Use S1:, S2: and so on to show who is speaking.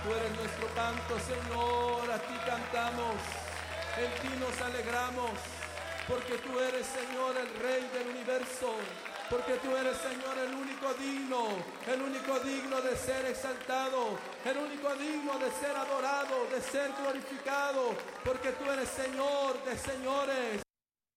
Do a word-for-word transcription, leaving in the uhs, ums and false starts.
S1: Tú eres nuestro canto, Señor, a ti cantamos, en ti nos alegramos, porque tú eres, Señor, el Rey del universo, porque tú eres, Señor, el único digno, el único digno de ser exaltado, el único digno de ser adorado, de ser glorificado, porque tú eres Señor de señores.